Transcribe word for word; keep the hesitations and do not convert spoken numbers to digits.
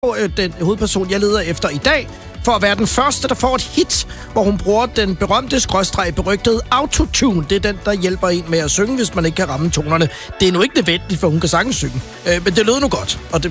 den hovedperson, jeg leder efter i dag, for at være den første, der får et hit, hvor hun bruger den berømte skråstreg berygtede autotune. Det er den, der hjælper en med at synge, hvis man ikke kan ramme tonerne. Det er nu ikke nødvendigt, for hun kan sagtens synge. Øh, men det lød nu godt, og det